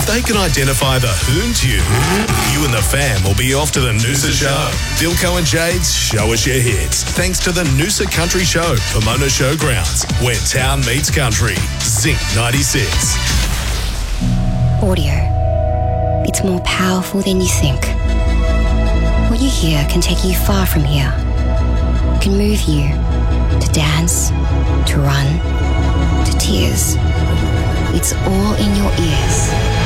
they can identify the hoon tune, you and the fam will be off to the Noosa Show. Dilko and Jade's Show Us Your Hits. Thanks to the Noosa Country Show, Pomona Showgrounds, where town meets country. Zinc 96. Audio. It's more powerful than you think. What you hear can take you far from here. Can move you to dance, to run, to tears. It's all in your ears.